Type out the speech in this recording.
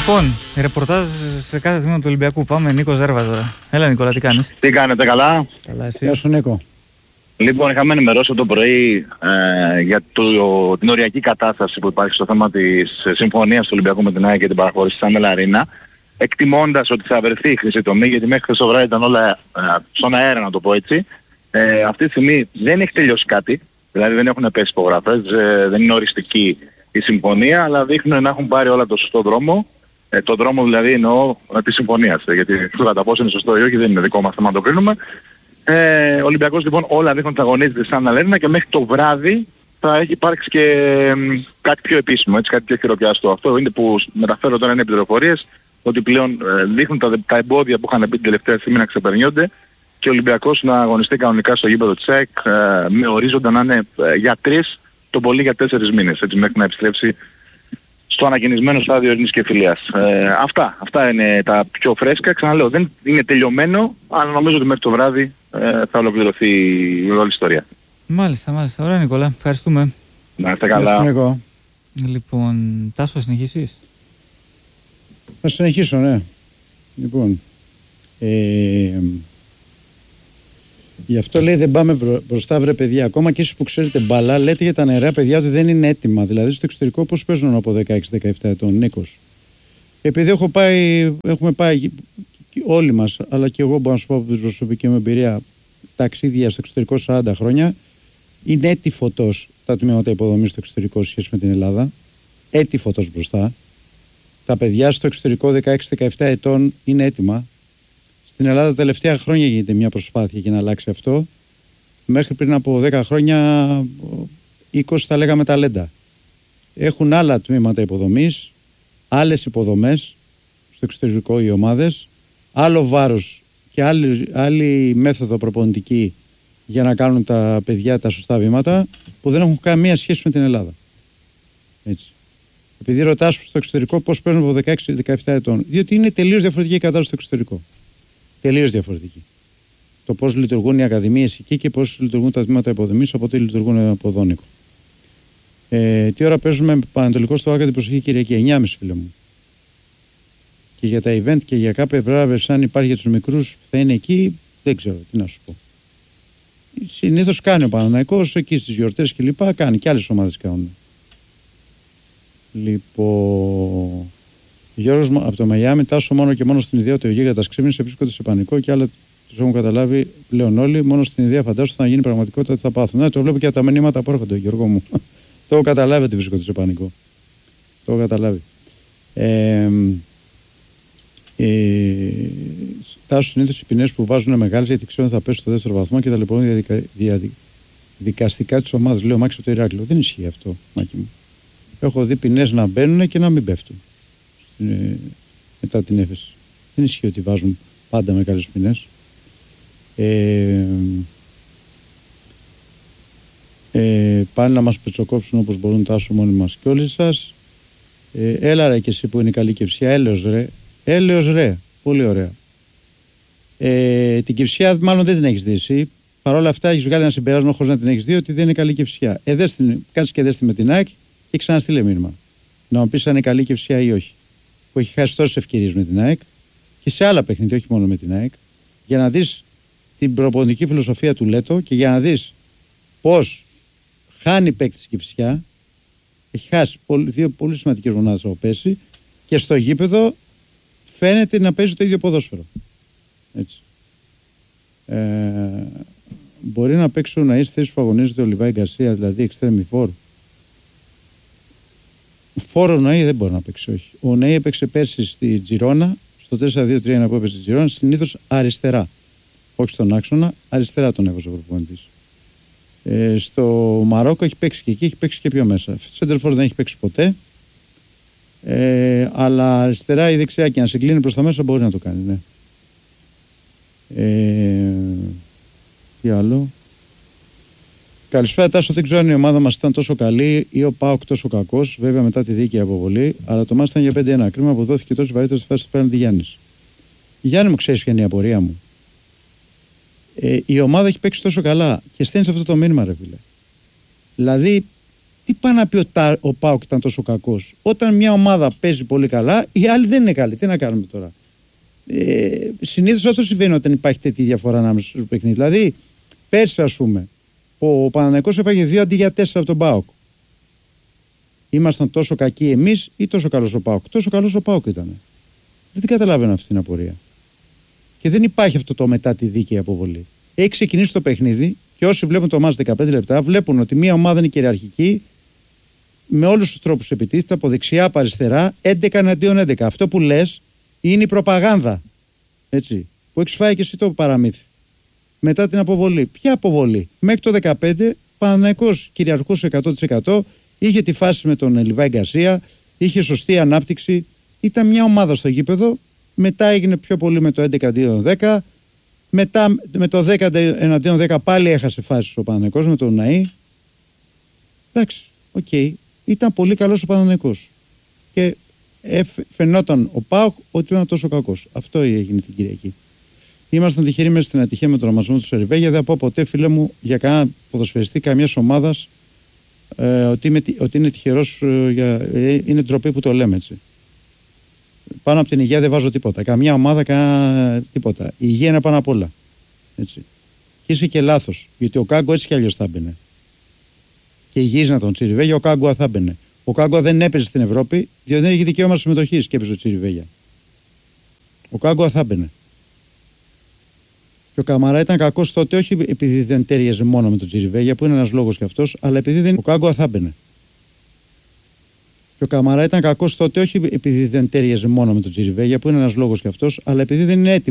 Λοιπόν, ρεπορτάζ σε κάθε τμήμα του Ολυμπιακού. Πάμε, Νίκο Ζέρβα τώρα. Έλα, Νικόλα, τι κάνεις? Τι κάνετε, καλά? Καλά, εσύ? Γεια σου, Νίκο. Λοιπόν, είχαμε ενημερώσει το πρωί για την οριακή κατάσταση που υπάρχει στο θέμα της συμφωνίας του Ολυμπιακού με την ΑΕΚ και την παραχώρηση της Άμελα Αρίνα, εκτιμώντας ότι θα βρεθεί η χρυσή τομή, γιατί μέχρι χθες το βράδυ ήταν όλα στον αέρα, να το πω έτσι. Αυτή τη στιγμή δεν έχει τελειώσει κάτι, δηλαδή δεν έχουν πέσει υπογραφές, δεν είναι οριστική η συμφωνία, αλλά δείχνουν να έχουν πάρει όλα το σωστό δρόμο. Το δρόμο δηλαδή εννοώ της συμφωνίας, γιατί κατά πόσο είναι σωστό ή όχι δεν είναι δικό μας θέμα να το κρίνουμε. Ο Ολυμπιακός λοιπόν όλα δείχνουν ότι αγωνίζεται σαν Αλέρινα και μέχρι το βράδυ θα έχει υπάρξει και κάτι πιο επίσημο, έτσι, κάτι πιο χειροπιαστό. Αυτό είναι που μεταφέρω τώρα, είναι πληροφορίες ότι πλέον δείχνουν τα εμπόδια που είχαν πει την τελευταία στιγμή να ξεπερνιόνται και ο Ολυμπιακός να αγωνιστεί κανονικά στο γήπεδο της ΑΕΚ με ορίζοντα να είναι για 3, το πολύ για 4 μήνες, έτσι, μέχρι να επιστρέψει στο ανακοινισμένο στάδιο ειρήνης και φιλίας. Αυτά είναι τα πιο φρέσκα. Ξαναλέω, δεν είναι τελειωμένο, αλλά νομίζω ότι μέχρι το βράδυ θα ολοκληρωθεί η όλη ιστορία. Μάλιστα. Ωραία, Νικόλα. Ευχαριστούμε. Να είστε καλά. Λοιπόν, Τάσο, συνεχίσεις? Θα συνεχίσω, ναι. Λοιπόν, γι' αυτό λέει δεν πάμε μπροστά, βρε παιδιά. Ακόμα και εσείς που ξέρετε μπάλα, λέτε για τα νερά παιδιά ότι δεν είναι έτοιμα. Δηλαδή στο εξωτερικό πώς παίζουν από 16-17 ετών, Νίκος? Επειδή έχουμε πάει όλοι μας, αλλά και εγώ μπορώ να σου πω από την προσωπική μου εμπειρία, ταξίδια στο εξωτερικό 40 χρόνια, είναι έτη φωτός τα τμήματα υποδομής στο εξωτερικό σε σχέση με την Ελλάδα. Έτη φωτός μπροστά. Τα παιδιά στο εξωτερικό 16-17 ετών είναι έτοιμα. Στην Ελλάδα τα τελευταία χρόνια γίνεται μια προσπάθεια για να αλλάξει αυτό. Μέχρι πριν από 10 χρόνια, 20 θα λέγαμε ταλέντα. Έχουν άλλα τμήματα υποδομής, άλλες υποδομές στο εξωτερικό οι ομάδες, άλλο βάρος και άλλη μέθοδο προπονητική για να κάνουν τα παιδιά τα σωστά βήματα που δεν έχουν καμία σχέση με την Ελλάδα. Έτσι. Επειδή ρωτάς στο εξωτερικό πώς παίζουν από 16-17 ετών, διότι είναι τελείως διαφορετική η κατάσταση στο εξωτερικό. Τελείως διαφορετική. Το πώς λειτουργούν οι ακαδημίες εκεί και πώς λειτουργούν τα τμήματα υποδομής από ό,τι λειτουργούν από εδώ, Νίκο. Τι ώρα παίζουμε Πανατολικό στο Άκα την προσεχή Κυριακή? 9.30, φίλε μου. Και για τα event και για κάποια βράβευση, αν υπάρχει για τους μικρούς που θα είναι εκεί, δεν ξέρω τι να σου πω. Συνήθως κάνει ο Παναθηναϊκός εκεί στις γιορτές και λοιπά, κάνει και άλλες ομάδες κάνουν. Λοιπόν, Γιώργος από το Μαϊάμι, Τάσο, μόνο και μόνο στην ιδέα ότι ο γίγαντας ξύπνησε, βρίσκονται σε πανικό και άλλα τους έχουν καταλάβει πλέον όλοι. Μόνο στην ιδέα φαντάζομαι θα γίνει πραγματικότητα ότι θα πάθουν. Ναι, το βλέπω και από τα μηνύματα που έρχονται, Γιώργο μου. Το έχω καταλάβει ότι βρίσκονται σε πανικό. Το έχω καταλάβει. Τάσο, συνήθως οι ποινές που βάζουν μεγάλες γιατί ξέρουν θα πέσουν στο δεύτερο βαθμό και τα λοιπόν δικαστικά της ομάδας. Λέω Μάξι από το Ηράκλειο. Δεν ισχύει αυτό, Μάκη μου. Έχω δει ποινές να μπαίνουν και να μην πέφτουν μετά την έφεση. Δεν ισχύει ότι βάζουν πάντα μεγάλες ποινές. Πάνε να μας πετσοκόψουν όπως μπορούν, Τάσο, μόνοι μας και όλοι σας. Έλα ρε και εσύ που είναι η καλή Κυψιά, έλεος ρε, πολύ ωραία. Την Κυψιά μάλλον δεν την έχεις δει εσύ. Παρ' όλα αυτά έχεις βγάλει ένα συμπέρασμα χωρίς να την έχεις δει ότι δεν είναι καλή Κυψιά. Κάτσε και δες τη με την ΑΕΚ και ξαναστείλε μήνυμα. Να μου πεις αν είναι καλή Κυψιά ή όχι. Που έχει χάσει τόσες ευκαιρίες με την ΑΕΚ και σε άλλα παιχνίδια, όχι μόνο με την ΑΕΚ, για να δεις την προπονητική φιλοσοφία του Λέτο και για να δεις πώς χάνει παίκτης Κυψιά. Έχει χάσει δύο πολύ σημαντικές μονάδες από πέρσι και στο γήπεδο φαίνεται να παίζει το ίδιο ποδόσφαιρο. Έτσι. Μπορεί να παίξει ο Ναΐς θέση που αγωνίζεται ο Λιβάη Γκαρσία, δηλαδή extreme four. Φόρο ο Ναΐ δεν μπορεί να παίξει, όχι. Ο Ναΐ έπαιξε πέρσι στη Τζιρόνα, στο 4-2-3-1 που έπαιξε στη Τζιρόνα, συνήθως αριστερά. Όχι στον άξονα, αριστερά τον έβαζε ο προπονητής. Στο Μαρόκο έχει παίξει και εκεί, έχει παίξει και πιο μέσα. Σέντερφορ δεν έχει παίξει ποτέ. Αλλά αριστερά ή δεξιά και αν συγκλίνει προς τα μέσα μπορεί να το κάνει, ναι. Τι άλλο? Καλησπέρα Τάσο, δεν ξέρω αν η ομάδα μας ήταν τόσο καλή ή ο ΠΑΟΚ τόσο κακός, βέβαια μετά τη δίκαιη αποβολή, αλλά το μάτς ήταν για 5-1. Κρίμα που δόθηκε τόσο βαρύτερο στη φάση του πέναλτι Γιάννης. Γιάννη μου, ξέρεις ποια είναι η απορία μου? Η ομάδα έχει παίξει τόσο καλά και στέλνεις αυτό το μήνυμα, ρε φίλε. Δηλαδή Τι πάει να πει ο ΠΑΟΚ ήταν τόσο κακός? Όταν μια ομάδα παίζει πολύ καλά, οι άλλοι δεν είναι καλοί. Τι να κάνουμε τώρα? Συνήθως αυτό συμβαίνει όταν υπάρχει τέτοια διαφορά ανάμεσα στο παιχνίδι. Δηλαδή, πέρσι, ας πούμε, ο Παναθηναϊκός έφαγε 2 αντί για 4 από τον ΠΑΟΚ. Ήμασταν τόσο κακοί εμείς ή τόσο καλός ο ΠΑΟΚ? Τόσο καλός ο ΠΑΟΚ ήταν. Δεν καταλαβαίνω αυτή την απορία. Και δεν υπάρχει αυτό το μετά τη δίκαιη αποβολή. Έχει ξεκινήσει το παιχνίδι και όσοι βλέπουν το μάτς 15 λεπτά βλέπουν ότι μια ομάδα είναι κυριαρχική, με όλους τους τρόπους επιτίθεται, από δεξιά από αριστερά, 11 εναντίον 11. Αυτό που λες είναι η προπαγάνδα. Έτσι. Που έχεις φάει και εσύ το παραμύθι. Μετά την αποβολή. Ποια αποβολή? Μέχρι το 15 Παναθηναϊκός κυριαρχούσε 100%. Είχε τη φάση με τον Λιβάη Γκαρσία, είχε σωστή ανάπτυξη. Ήταν μια ομάδα στο γήπεδο. Μετά έγινε πιο πολύ με το 11 εναντίον 10. Μετά με το 10 εναντίον 10 πάλι έχασε φάσεις ο Παναθηναϊκός με τον Ναή. Εντάξει, οκ. Ήταν πολύ καλός ο Παναθηναϊκός. Και φαινόταν ο ΠΑΟΚ ότι ήταν τόσο κακός. Αυτό έγινε την Κυριακή. Ήμασταν τυχεροί μέσα στην ατυχία με τον ονομασμό του Σερβέγια. Δεν πω ποτέ, φίλε μου, για κανένα ποδοσφαιριστή καμία ομάδα ότι είναι τυχερός. Είναι ντροπή που το λέμε, έτσι. Πάνω από την υγεία δεν βάζω τίποτα. Καμιά ομάδα, τίποτα. Η υγεία είναι πάνω απ' όλα. Έτσι. Και είσαι και λάθος. Γιατί ο Κάγκο έτσι κι αλλιώς θα έμπαινε. Και υγιής να τον Τσιριβέγια, ο Κάγκο θα έμπαινε. Ο Κάγκο δεν έπαιζε στην Ευρώπη, διότι δεν είχε δικαίωμα συμμετοχής και έπαιζε ο Τσιριβέγια. Ο Κάγκο θα έμπαινε. Και ο Καμαρά ήταν κακός τότε, όχι επειδή δεν τέριαζε μόνο με τον Τσιριβέγια, που είναι ένας λόγος κι αυτός, αλλά επειδή δεν. Ο Κάγκο θα έμπαινε. Και ο Καμαρά ήταν κακός τότε, όχι επειδή δεν τέριαζε μόνο με τον Τσιριβέγια, που είναι ένας λόγος κι αυτός, αλλά επειδή δεν είναι έτοιμος.